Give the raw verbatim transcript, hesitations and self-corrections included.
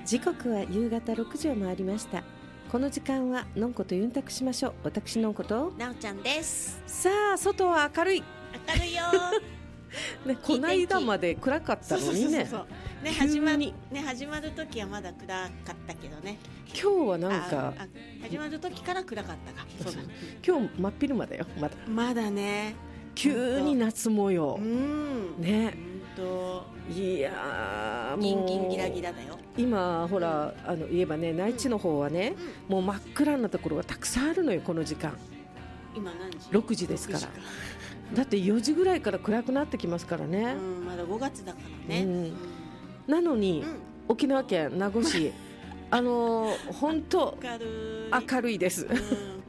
時刻は夕方ろくじを回りました。この時間はのんことユンタクしましょう。私のんことなおちゃんです。 さあ外は明るい明るいよね、こないだまで暗かったのにね。 そうそうそうそうね、始まりね、始まる時はまだ暗かったけどね。 今日はなんかああ始まる時から暗かったか。そうだね、 今日真っ昼間だよ。まだまだね、 急に夏模様、 うん、 ね、 ほんといやーギンもうギンギラギラだよ。 今ほら、うん、あの言えばね、内地の方はね、うん、もう真っ暗なところがたくさんあるのよ。この時間今何時？ ろくじですから。だってよじぐらいから暗くなってきますからね、 うん、まだごがつだからね、 うんうん、 なのに、うん、沖縄県名護市あのー、本当明るいです、うん